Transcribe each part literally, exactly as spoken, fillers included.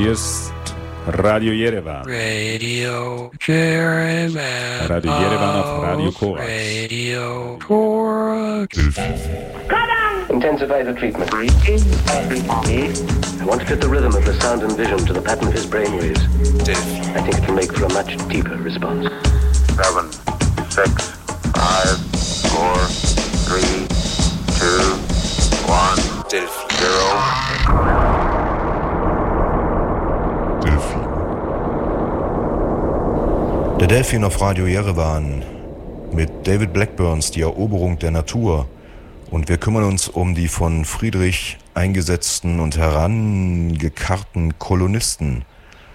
Hier ist Radio Yerevan. Radio Yerevan. Radio Yerevan auf Radio Korax. Radio Korax. Intensify the treatment. I want to fit the rhythm of the sound and vision to the pattern of his brainwaves. I think it can make for a much deeper response. Seven, six, five, four, three, two, one, zero. Delphin. Der Delphin auf Radio Yerevan mit David Blackburns Die Eroberung der Natur. Und wir kümmern uns um die von Friedrich eingesetzten und herangekarrten Kolonisten.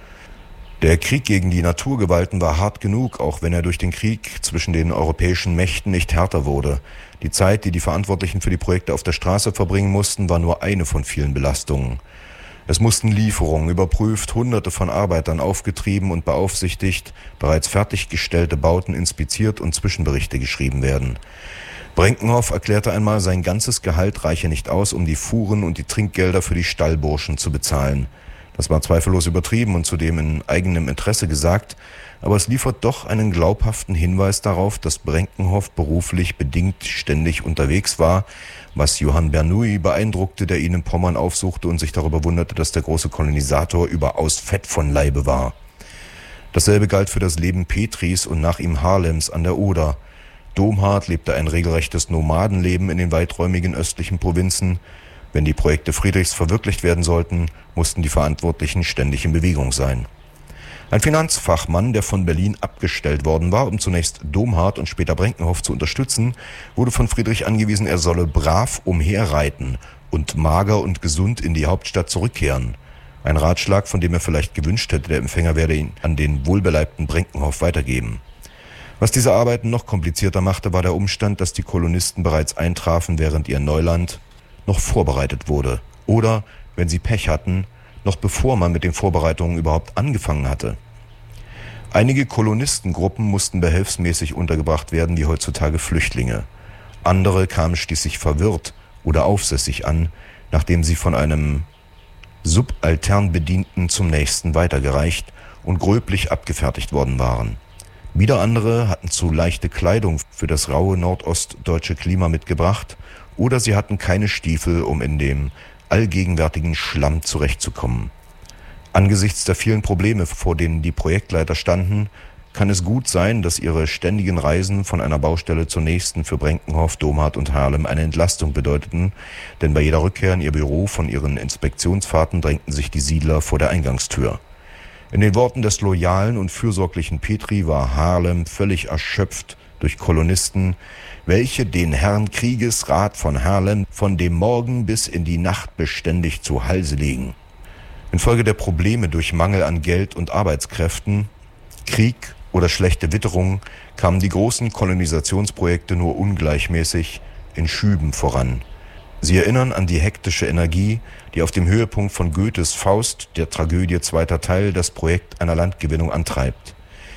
Der Krieg gegen die Naturgewalten war hart genug, auch wenn er durch den Krieg zwischen den europäischen Mächten nicht härter wurde. Die Zeit, die die Verantwortlichen für die Projekte auf der Straße verbringen mussten, war nur eine von vielen Belastungen. Es mussten Lieferungen überprüft, Hunderte von Arbeitern aufgetrieben und beaufsichtigt, bereits fertiggestellte Bauten inspiziert und Zwischenberichte geschrieben werden. Brenkenhoff erklärte einmal, sein ganzes Gehalt reiche nicht aus, um die Fuhren und die Trinkgelder für die Stallburschen zu bezahlen. Das war zweifellos übertrieben und zudem in eigenem Interesse gesagt, aber es liefert doch einen glaubhaften Hinweis darauf, dass Brenkenhoff beruflich bedingt ständig unterwegs war, was Johann Bernoulli beeindruckte, der ihn in Pommern aufsuchte und sich darüber wunderte, dass der große Kolonisator überaus fett von Leibe war. Dasselbe galt für das Leben Petris und nach ihm Haarlems an der Oder. Domhardt lebte ein regelrechtes Nomadenleben in den weiträumigen östlichen Provinzen. Wenn die Projekte Friedrichs verwirklicht werden sollten, mussten die Verantwortlichen ständig in Bewegung sein. Ein Finanzfachmann, der von Berlin abgestellt worden war, um zunächst Domhardt und später Brenkenhoff zu unterstützen, wurde von Friedrich angewiesen, er solle brav umherreiten und mager und gesund in die Hauptstadt zurückkehren. Ein Ratschlag, von dem er vielleicht gewünscht hätte, der Empfänger werde ihn an den wohlbeleibten Brenkenhoff weitergeben. Was diese Arbeiten noch komplizierter machte, war der Umstand, dass die Kolonisten bereits eintrafen, während ihr Neuland noch vorbereitet wurde. Oder, wenn sie Pech hatten, noch bevor man mit den Vorbereitungen überhaupt angefangen hatte. Einige Kolonistengruppen mussten behelfsmäßig untergebracht werden, wie heutzutage Flüchtlinge. Andere kamen schließlich verwirrt oder aufsässig an, nachdem sie von einem Subalternbedienten zum nächsten weitergereicht und gröblich abgefertigt worden waren. Wieder andere hatten zu leichte Kleidung für das raue nordostdeutsche Klima mitgebracht oder sie hatten keine Stiefel, um in dem allgegenwärtigen Schlamm zurechtzukommen. Angesichts der vielen Probleme, vor denen die Projektleiter standen, kann es gut sein, dass ihre ständigen Reisen von einer Baustelle zur nächsten für Brenkenhoff, Domhardt und Haarlem eine Entlastung bedeuteten, denn bei jeder Rückkehr in ihr Büro von ihren Inspektionsfahrten drängten sich die Siedler vor der Eingangstür. In den Worten des loyalen und fürsorglichen Petri war Haarlem völlig erschöpft durch Kolonisten, welche den Herrn Kriegesrat von Haarlem von dem Morgen bis in die Nacht beständig zu Halse legen. Infolge der Probleme durch Mangel an Geld und Arbeitskräften, Krieg oder schlechte Witterung kamen die großen Kolonisationsprojekte nur ungleichmäßig in Schüben voran. Sie erinnern an die hektische Energie, die auf dem Höhepunkt von Goethes Faust, der Tragödie zweiter Teil, das Projekt einer Landgewinnung antreibt.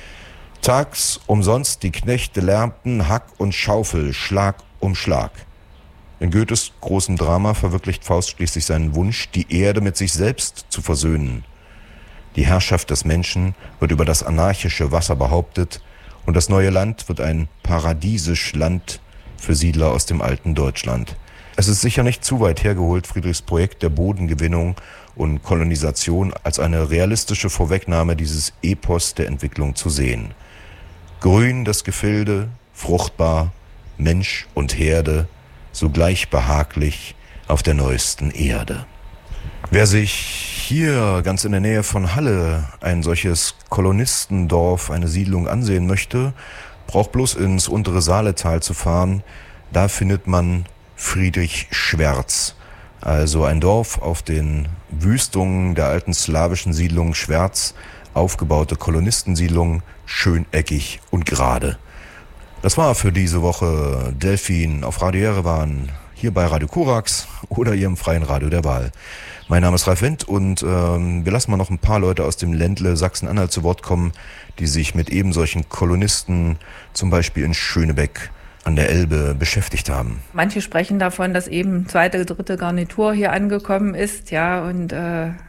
Tags umsonst die Knechte lärmten Hack und Schaufel, Schlag um Schlag. In Goethes großem Drama verwirklicht Faust schließlich seinen Wunsch, die Erde mit sich selbst zu versöhnen. Die Herrschaft des Menschen wird über das anarchische Wasser behauptet und das neue Land wird ein paradiesisch Land für Siedler aus dem alten Deutschland. Es ist sicher nicht zu weit hergeholt, Friedrichs Projekt der Bodengewinnung und Kolonisation als eine realistische Vorwegnahme dieses Epos der Entwicklung zu sehen. Grün das Gefilde, fruchtbar, Mensch und Herde, sogleich behaglich auf der neuesten Erde. Wer sich hier ganz in der Nähe von Halle ein solches Kolonistendorf, eine Siedlung ansehen möchte, braucht bloß ins untere Saaletal zu fahren. Da findet man Friedrich Schwerz, also ein Dorf auf den Wüstungen der alten slawischen Siedlung Schwerz, aufgebaute Kolonistensiedlung, schöneckig und gerade. Das war für diese Woche Delphin auf Radio Yerevan, hier bei Radio Korax oder Ihrem freien Radio der Wahl. Mein Name ist Ralf Wendt und ähm, wir lassen mal noch ein paar Leute aus dem Ländle Sachsen-Anhalt zu Wort kommen, die sich mit eben solchen Kolonisten, zum Beispiel in Schönebeck an der Elbe, beschäftigt haben. Manche sprechen davon, dass eben zweite, dritte Garnitur hier angekommen ist, ja, und äh,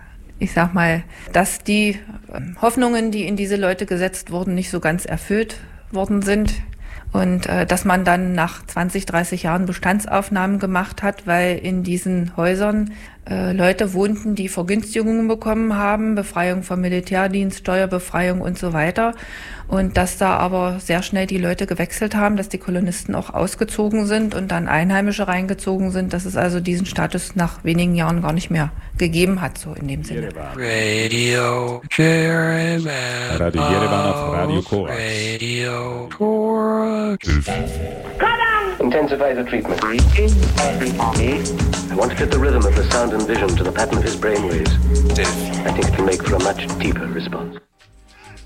ich sag mal, dass die Hoffnungen, die in diese Leute gesetzt wurden, nicht so ganz erfüllt worden sind. Und äh, dass man dann nach zwanzig, dreißig Jahren Bestandsaufnahmen gemacht hat, weil in diesen Häusern äh, Leute wohnten, die Vergünstigungen bekommen haben, Befreiung vom Militärdienst, Steuerbefreiung und so weiter. Und dass da aber sehr schnell die Leute gewechselt haben, dass die Kolonisten auch ausgezogen sind und dann Einheimische reingezogen sind, dass es also diesen Status nach wenigen Jahren gar nicht mehr gegeben hat, so in dem Sinne. Radio Jerevan. Radio Jerevan auf Radio Korax. Radio Korax. Intensify the treatment. I want to fit the rhythm of the sound and vision to the pattern of his brainwaves. I think it can make for a much deeper response.